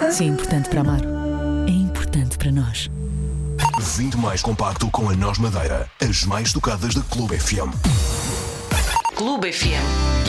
Se é importante para Amaro, é importante para nós. 20 mais compacto com a Nós Madeira. As mais tocadas da Clube FM. Clube FM.